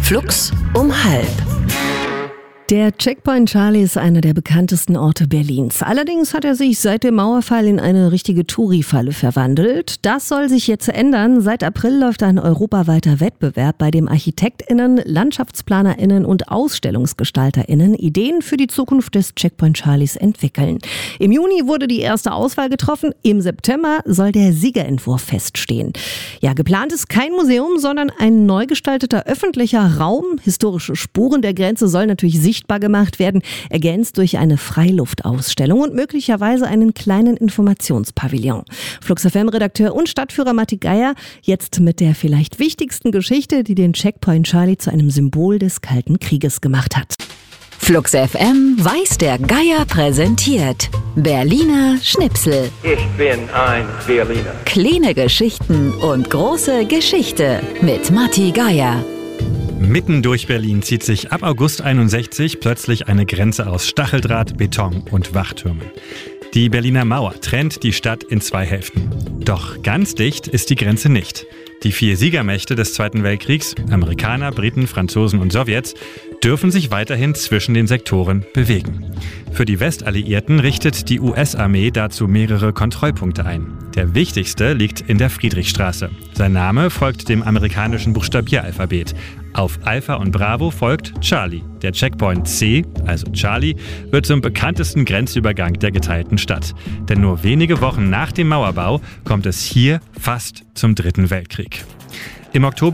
Flux um 12:30. Der Checkpoint Charlie ist einer der bekanntesten Orte Berlins. Allerdings hat er sich seit dem Mauerfall in eine richtige Touri-Falle verwandelt. Das soll sich jetzt ändern. Seit April läuft ein europaweiter Wettbewerb, bei dem ArchitektInnen, LandschaftsplanerInnen und AusstellungsgestalterInnen Ideen für die Zukunft des Checkpoint Charlies entwickeln. Im Juni wurde die erste Auswahl getroffen. Im September soll der Siegerentwurf feststehen. Ja, geplant ist kein Museum, sondern ein neu gestalteter öffentlicher Raum. Historische Spuren der Grenze sollen natürlich sichtbar gemacht werden, ergänzt durch eine Freiluftausstellung und möglicherweise einen kleinen Informationspavillon. Flux FM-Redakteur und Stadtführer Matti Geier jetzt mit der vielleicht wichtigsten Geschichte, die den Checkpoint Charlie zu einem Symbol des Kalten Krieges gemacht hat. Flux FM weiß der Geier präsentiert Berliner Schnipsel. Ich bin ein Berliner. Kleine Geschichten und große Geschichte mit Matti Geier. Mitten durch Berlin zieht sich ab August 61 plötzlich eine Grenze aus Stacheldraht, Beton und Wachtürmen. Die Berliner Mauer trennt die Stadt in zwei Hälften. Doch ganz dicht ist die Grenze nicht. Die 4 Siegermächte des Zweiten Weltkriegs, Amerikaner, Briten, Franzosen und Sowjets, dürfen sich weiterhin zwischen den Sektoren bewegen. Für die Westalliierten richtet die US-Armee dazu mehrere Kontrollpunkte ein. Der wichtigste liegt in der Friedrichstraße. Sein Name folgt dem amerikanischen Buchstabieralphabet. Auf Alpha und Bravo folgt Charlie. Der Checkpoint C, also Charlie, wird zum bekanntesten Grenzübergang der geteilten Stadt. Denn nur wenige Wochen nach dem Mauerbau kommt es hier fast zum Dritten Weltkrieg. Im Oktober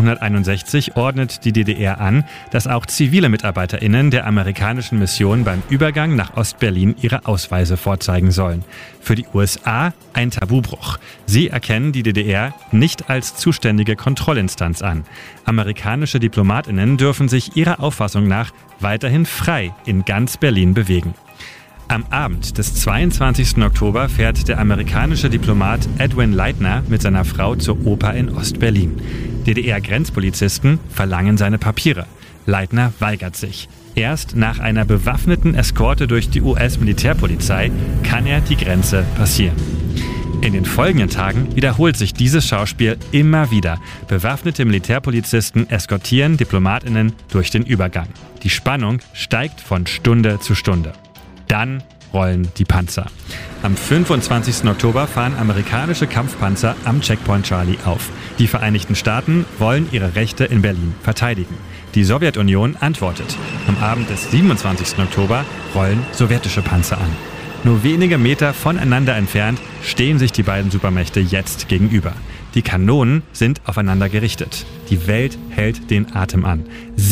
1961 ordnet die DDR an, dass auch zivile MitarbeiterInnen der amerikanischen Mission beim Übergang nach Ostberlin ihre Ausweise vorzeigen sollen. Für die USA ein Tabubruch. Sie erkennen die DDR nicht als zuständige Kontrollinstanz an. Amerikanische DiplomatInnen dürfen sich ihrer Auffassung nach weiterhin frei in ganz Berlin bewegen. Am Abend des 22. Oktober fährt der amerikanische Diplomat Edwin Leitner mit seiner Frau zur Oper in Ostberlin. DDR-Grenzpolizisten verlangen seine Papiere. Leitner weigert sich. Erst nach einer bewaffneten Eskorte durch die US-Militärpolizei kann er die Grenze passieren. In den folgenden Tagen wiederholt sich dieses Schauspiel immer wieder. Bewaffnete Militärpolizisten eskortieren DiplomatInnen durch den Übergang. Die Spannung steigt von Stunde zu Stunde. Dann rollen die Panzer. Am 25. Oktober fahren amerikanische Kampfpanzer am Checkpoint Charlie auf. Die Vereinigten Staaten wollen ihre Rechte in Berlin verteidigen. Die Sowjetunion antwortet. Am Abend des 27. Oktober rollen sowjetische Panzer an. Nur wenige Meter voneinander entfernt stehen sich die beiden Supermächte jetzt gegenüber. Die Kanonen sind aufeinander gerichtet. Die Welt hält den Atem an.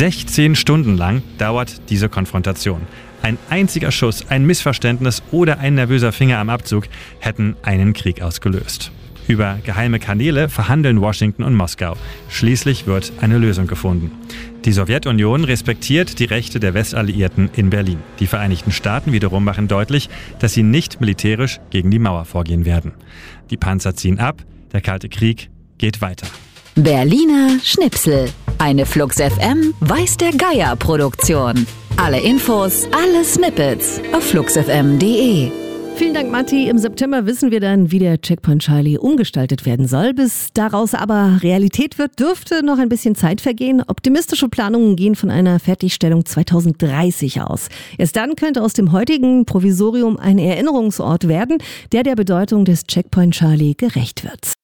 16 Stunden lang dauert diese Konfrontation. Ein einziger Schuss, ein Missverständnis oder ein nervöser Finger am Abzug hätten einen Krieg ausgelöst. Über geheime Kanäle verhandeln Washington und Moskau. Schließlich wird eine Lösung gefunden. Die Sowjetunion respektiert die Rechte der Westalliierten in Berlin. Die Vereinigten Staaten wiederum machen deutlich, dass sie nicht militärisch gegen die Mauer vorgehen werden. Die Panzer ziehen ab, der Kalte Krieg geht weiter. Berliner Schnipsel. Eine Flux FM weiß der Geier Produktion. Alle Infos, alle Snippets auf fluxfm.de. Vielen Dank, Matti. Im September wissen wir dann, wie der Checkpoint Charlie umgestaltet werden soll. Bis daraus aber Realität wird, dürfte noch ein bisschen Zeit vergehen. Optimistische Planungen gehen von einer Fertigstellung 2030 aus. Erst dann könnte aus dem heutigen Provisorium ein Erinnerungsort werden, der der Bedeutung des Checkpoint Charlie gerecht wird.